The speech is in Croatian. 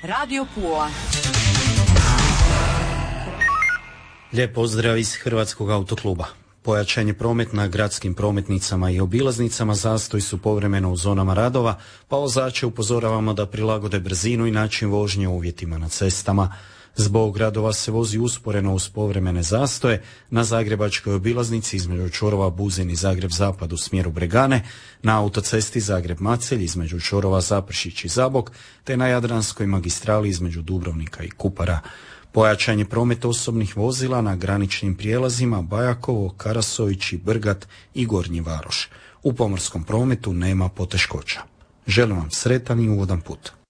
Radio Pula. Lijep pozdrav iz Hrvatskog autokluba. Pojačan je promet na gradskim prometnicama i obilaznicama, zastoji su povremeno u zonama radova, pa vozače upozoravamo da prilagode brzinu i način vožnje uvjetima na cestama. Zbog radova se vozi usporeno uz povremene zastoje na zagrebačkoj obilaznici između čvorova Buzin i Zagreb Zapad u smjeru Bregane, na autocesti Zagreb-Macelj između čvorova Zapršić i Zabok, te na Jadranskoj magistrali između Dubrovnika i Kupara. Pojačan je promet osobnih vozila na graničnim prijelazima Bajakovo, Karasović i Brgat i Gornji Varoš. U pomorskom prometu nema poteškoća. Želim vam sretan i ugodan put.